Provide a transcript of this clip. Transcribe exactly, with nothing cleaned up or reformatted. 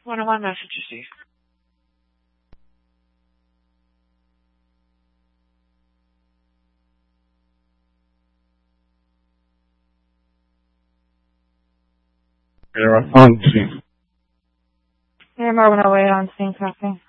One of my messages, Steve. They're on scene. Yeah, Marvin away on scene, copy.